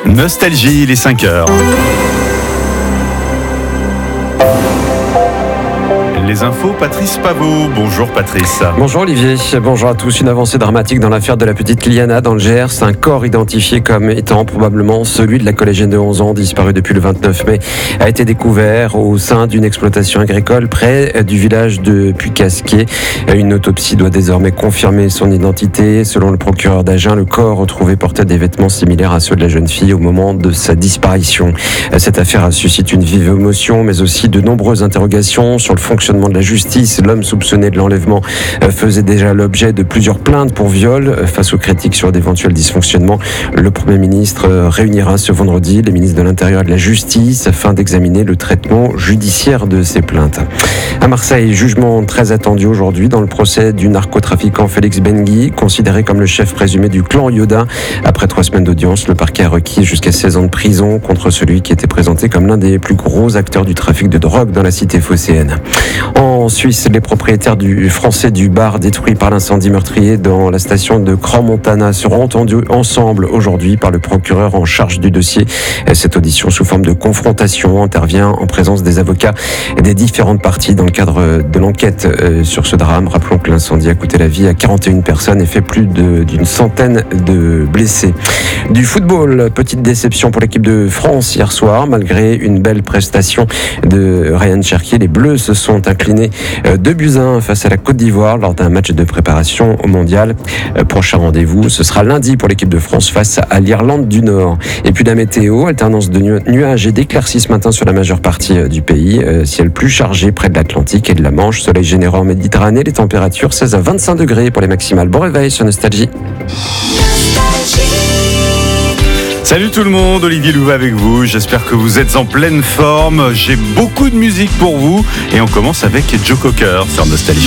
Nostalgie, les 5 heures. Les infos, Patrice Pavot. Bonjour Patrice. Bonjour Olivier, bonjour à tous. Une avancée dramatique dans l'affaire de la petite Liana dans le Gers. Un corps identifié comme étant probablement celui de la collégienne de 11 ans disparue depuis le 29 mai a été découvert au sein d'une exploitation agricole près du village de Puy-Casquier. Une autopsie doit désormais confirmer son identité. Selon le procureur d'Agen, le corps retrouvé portait des vêtements similaires à ceux de la jeune fille au moment de sa disparition. Cette affaire suscite une vive émotion mais aussi de nombreuses interrogations sur le fonctionnement de la justice. L'homme soupçonné de l'enlèvement faisait déjà l'objet de plusieurs plaintes pour viol. Face aux critiques sur d'éventuels dysfonctionnements, le Premier ministre réunira ce vendredi les ministres de l'Intérieur et de la Justice afin d'examiner le traitement judiciaire de ces plaintes. À Marseille, jugement très attendu aujourd'hui dans le procès du narcotrafiquant Félix Benguigui, considéré comme le chef présumé du clan Yoda. Après 3 semaines d'audience, le parquet a requis jusqu'à 16 ans de prison contre celui qui était présenté comme l'un des plus gros acteurs du trafic de drogue dans la cité phocéenne. En Suisse, les propriétaires français du bar détruit par l'incendie meurtrier dans la station de Crans-Montana seront entendus ensemble aujourd'hui par le procureur en charge du dossier. Cette audition sous forme de confrontation intervient en présence des avocats des différentes parties dans le cadre de l'enquête sur ce drame. Rappelons que l'incendie a coûté la vie à 41 personnes et fait plus d'une centaine de blessés. Du football, petite déception pour l'équipe de France hier soir. Malgré une belle prestation de Ryan Cherki, les Bleus se sont inclinés 2-1 face à la Côte d'Ivoire lors d'un match de préparation au mondial. Prochain rendez-vous, ce sera lundi pour l'équipe de France face à l'Irlande du Nord. Et puis la météo, alternance de nuages et d'éclaircies ce matin sur la majeure partie du pays. Ciel plus chargé près de l'Atlantique et de la Manche. Soleil généreux en Méditerranée. Les températures 16 à 25 degrés pour les maximales. Bon réveil sur Nostalgie. Salut tout le monde, Olivier Louvet avec vous. J'espère que vous êtes en pleine forme. J'ai beaucoup de musique pour vous et on commence avec Joe Cocker sur Nostalgie.